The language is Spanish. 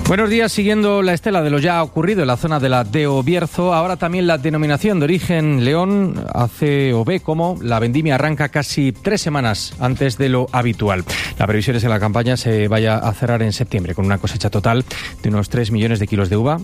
Buenos días. Siguiendo la estela de lo ya ocurrido en la zona de la Deo Bierzo, ahora también la denominación de origen León hace o ve cómo la vendimia arranca casi 3 semanas antes de lo habitual. La previsión es que la campaña se vaya a cerrar en septiembre con una cosecha total de unos 3 millones de kilos de uva,